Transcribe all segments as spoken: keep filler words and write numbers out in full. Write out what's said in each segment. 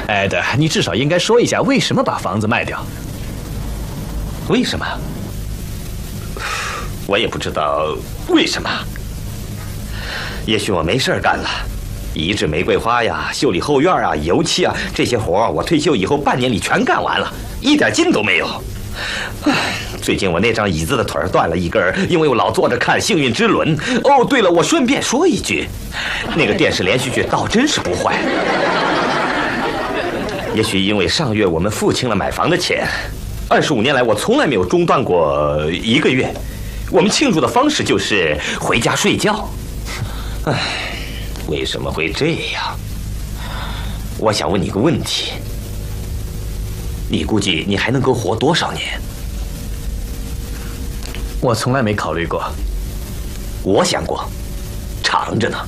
艾德，你至少应该说一下为什么把房子卖掉。 为什么？我也不知道为什么。也许我没事干了，移植玫瑰花呀、修理后院啊、油漆啊这些活儿，我退休以后半年里全干完了，一点劲都没有。唉，最近我那张椅子的腿儿断了一根，因为我老坐着看《幸运之轮》。哦，对了，我顺便说一句，那个电视连续剧倒真是不坏。也许因为上月我们付清了买房的钱，二十五年来我从来没有中断过一个月。我们庆祝的方式就是回家睡觉。唉，为什么会这样？我想问你个问题，你估计你还能够活多少年？ 我从来没考虑过。 我想过，长着呢。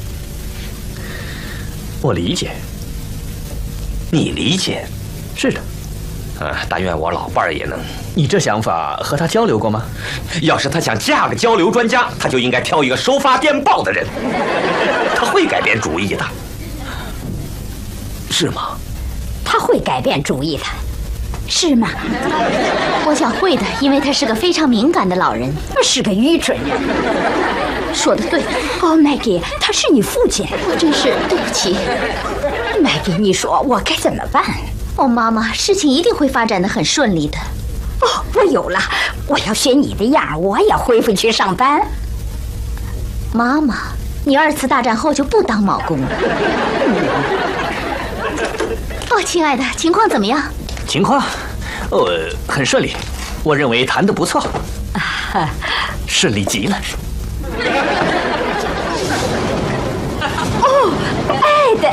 我理解。 你理解？ 是的。 啊，但愿我老伴儿也能。 你这想法和他交流过吗？ 要是他想嫁个交流专家，他就应该挑一个收发电报的人。他会改变主意的，是吗？ 他会改变主意的，是吗？我想会的，因为他是个非常敏感的老人，是个愚蠢人。说得对。哦，麦基，他是你父亲，我真是对不起。麦基，你说我该怎么办？哦，妈妈，事情一定会发展得很顺利的。哦，我有了，我要学你的样，我也恢复去上班。妈妈，你二次大战后就不当铆工了。哦，亲爱的，情况怎么样？ 情况，呃，很顺利，我认为谈得不错，啊、顺利极了。 哦，爱的。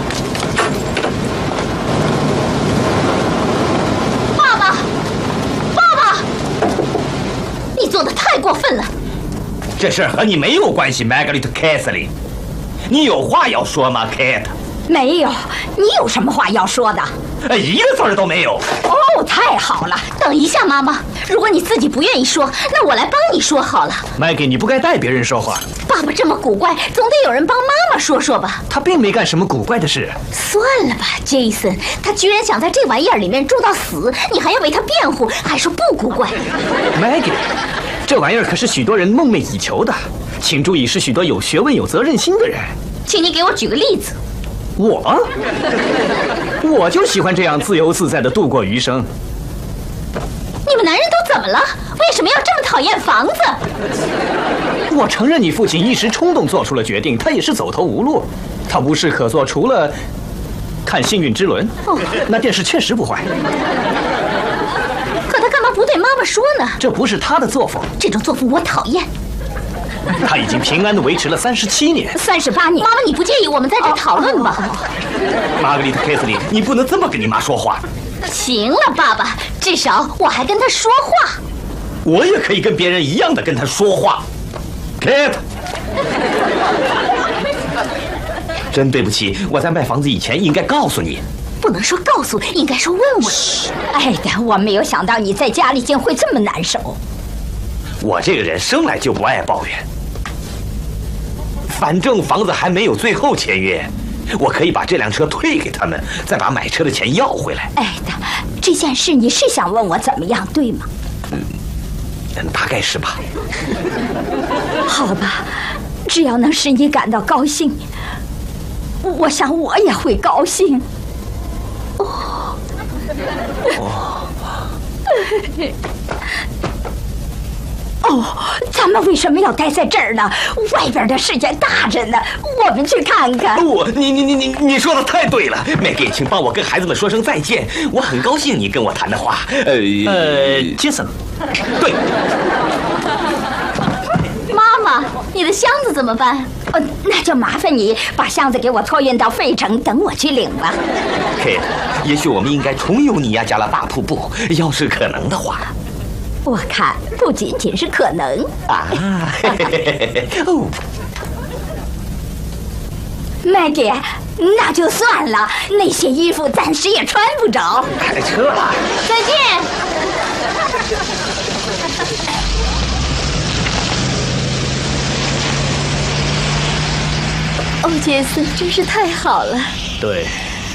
你做的太过分了！ 这事儿和你没有关系 ，Margaret Kathleen。你有话要说吗 ，Kate？ 没有，你有什么话要说的？ 一个字儿都没有。 哦，太好了！等一下，妈妈，如果你自己不愿意说，那我来帮你说好了。 Maggie， 你不该代别人说话。 爸爸这么古怪，总得有人帮妈妈说说吧。 他并没干什么古怪的事。 算了吧 ，Jason， 他居然想在这玩意儿里面住到死，你还要为他辩护，还说不古怪。 Maggie， 这玩意儿可是许多人梦寐以求的，请注意，是许多有学问、有责任心的人。 请你给我举个例子。 我，我就喜欢这样自由自在的度过余生。 你们男人都怎么了？为什么要这么讨厌房子？ 我承认你父亲一时冲动做出了决定，他也是走投无路，他无事可做，除了看《幸运之轮》。哦，那电视确实不坏。 可他干嘛不对妈妈说呢？ 这不是他的作风， 这种作风我讨厌。 他已经平安地维持了三十七年， 三十八年。妈妈，你不介意我们在这讨论吧？ 玛格丽特·凯瑟琳，你不能这么跟你妈说话。 行了，爸爸，至少我还跟她说话。 我也可以跟别人一样的跟她说话。Kate， 真对不起，我在卖房子以前应该告诉你。 不能说告诉，应该说问问。哎呀，我没有想到你在家里竟会这么难受。 我这个人生来就不爱抱怨，反正房子还没有最后签约，我可以把这辆车退给他们，再把买车的钱要回来。 哎的，这件事你是想问我怎么样，对吗？ 嗯，大概是吧。 好吧，只要能使你感到高兴，我想我也会高兴。哦。哦。哦，咱们为什么要待在这儿呢？外边的世界大着呢，我们去看看。 不，你你你你你说的太对了 ，Maggie， 请帮我跟孩子们说声再见。我很高兴你跟我谈的话。呃呃，杰森， 对。 妈妈，你的箱子怎么办？呃，那就麻烦你把箱子给我托运到费城，等我去领吧。 Kate， 也许我们应该重游尼亚加拉大瀑布，要是可能的话。 我看不仅仅是可能啊！哦 ，Maggie， 那就算了，那些衣服暂时也穿不着。 开车了， 再见。哦，杰森，真是太好了。 对。